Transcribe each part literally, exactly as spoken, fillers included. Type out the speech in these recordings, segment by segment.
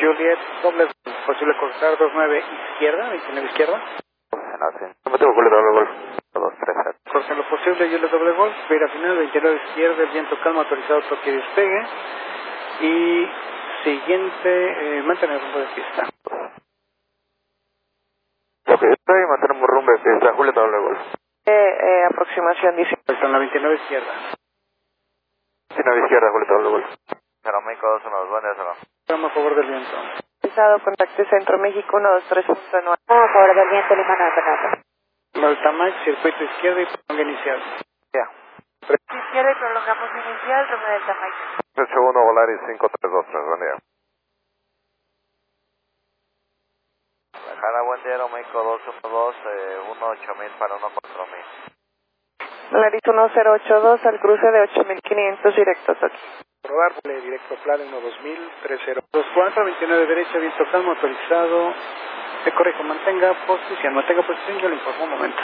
Juliet, doble, posible cortar dos nueve izquierda, veintinueve izquierda. No, sí. No tengo Juliet doble golf. dos tres siete. Corten lo posible, Juliet doble golf, vira final, veintinueve izquierda, el viento calma, autorizado, toque y despegue. Y siguiente, eh, mantener rumbo de pista. Ok, estoy mantenemos rumbo de pista, Juliet doble golf. Eh, eh, aproximación dice. Está en la veintinueve izquierda. veintinueve izquierda, Juliet doble golf. Pero México dos uno dos, buen día, salón. Estamos a favor del viento. Pesado, contacte Centro México uno dos tres punto nueve. A favor del viento, Lima nueve Fernando. Maltamax, circuito izquierda y prolonga inicial. Ya. Izquierda y prolongamos inicial, rumbo del Tamayo. ocho uno Volaris cinco tres dos tres, buen día. Bajada, buen día, México dos uno dos, eh, uno ocho mil para uno cuatro mil. Volaris uno cero ocho dos al cruce de ocho mil quinientos directos aquí. Probar, directo plan uno dos mil, tres cero dos cuatro, veintinueve derecha, viento calmo, autorizado. Eh, correcto, mantenga posición, mantenga posición, yo le informo un momento.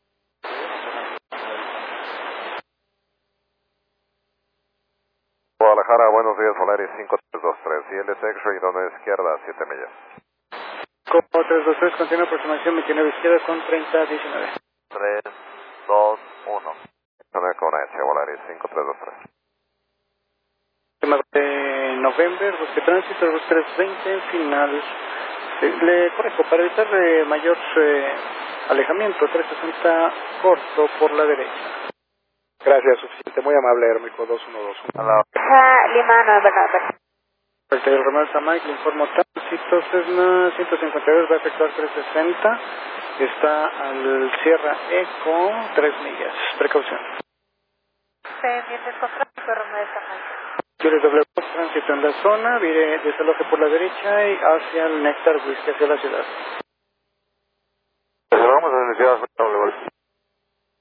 Guadalajara, buenos días, Volaris cinco tres dos tres, y el es X-Ray, donde izquierda, siete millas. Como tres dos tres, continúa aproximación veintinueve izquierda con treinta diecinueve. tres dos uno. Zona con H, Volaris cinco tres dos tres. Tema de November, bosque tránsito, dos tres veinte, final. Eh, le correcto, para evitar eh, mayor eh, alejamiento, trescientos sesenta corto por la derecha. Gracias, suficiente, muy amable, Hermico dos uno dos uno. Hola. Baja Lima nueve Fernando. El Romeo Samay, le informo tránsito, Cessna ciento cincuenta y dos va a efectuar trescientos sesenta, está al Sierra Eco, tres millas, precaución. Pendientes con tráfico, rumbo del Tamayo. Yo les doble tránsito en la zona, vire desaloje por la derecha y hacia el Néctar Whisky, hacia la ciudad. Vamos a iniciar